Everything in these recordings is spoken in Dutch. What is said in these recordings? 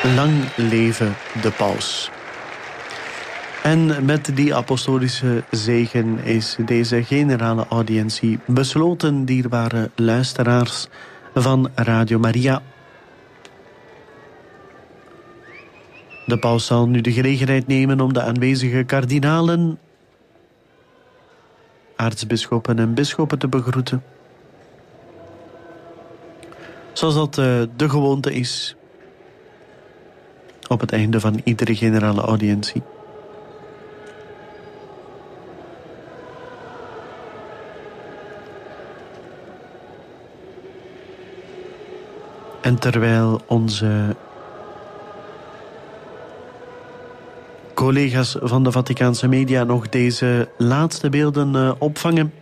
Lang leven de paus. En met die apostolische zegen is deze generale audiëntie besloten, dierbare luisteraars van Radio Maria. De paus zal nu de gelegenheid nemen om de aanwezige kardinalen, aartsbisschoppen en bisschoppen te begroeten. Zoals dat de gewoonte is op het einde van iedere generale audiëntie. En terwijl onze collega's van de Vaticaanse media nog deze laatste beelden opvangen,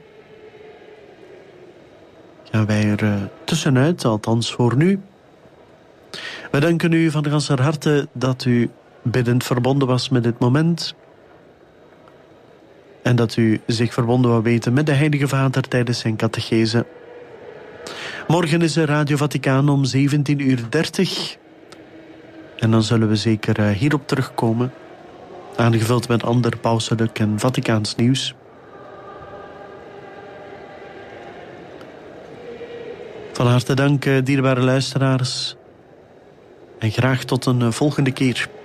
gaan wij er tussenuit, althans voor nu. We danken u van ganser harte dat u biddend verbonden was met dit moment. En dat u zich verbonden wou weten met de Heilige Vader tijdens zijn catechese. Morgen is er Radio Vaticaan om 17:30. En dan zullen we zeker hierop terugkomen. Aangevuld met ander pauselijk en Vaticaans nieuws. Van harte dank, dierbare luisteraars. En graag tot een volgende keer.